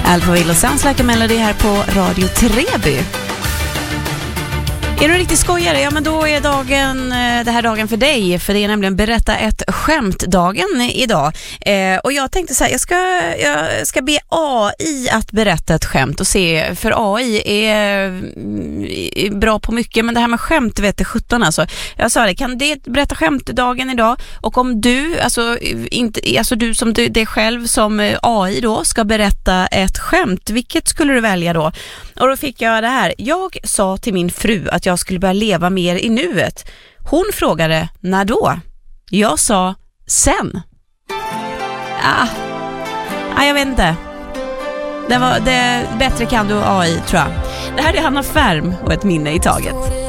Alphaville och Sounds Like a Melody här på Radio Treby. Är du riktigt skojare? Ja, men då är det här dagen för dig. För det är nämligen berätta ett skämt-dagen idag. Och jag tänkte så här, jag ska be AI att berätta ett skämt och se, för AI är bra på mycket, men det här med skämt vet jag 17 alltså. Jag sa det, kan det berätta skämt-dagen idag? Och om du, du som det själv som AI då ska berätta ett skämt, vilket skulle du välja då? Och då fick jag det här. Jag sa till min fru att jag skulle börja leva mer i nuet. Hon frågade, när då? Jag sa, sen. Jag vet inte. Det bättre kan du AI, tror jag. Det här är Hanna Färm och ett minne i taget.